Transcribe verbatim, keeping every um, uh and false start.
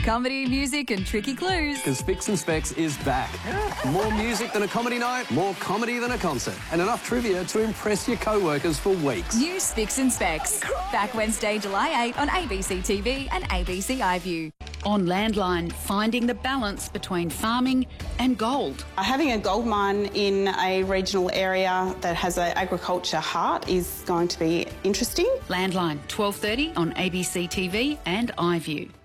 Comedy, music and tricky clues. Because Spicks and Specs is back. Yeah. More music than a comedy night, more comedy than a concert, and enough trivia to impress your co-workers for weeks. New Spicks and Specs. Back Wednesday, July eighth on A B C T V and A B C iView. On Landline, finding the balance between farming and gold. Having a gold mine in a regional area that has an agriculture heart is going to be interesting. Landline, twelve thirty on A B C T V and iView.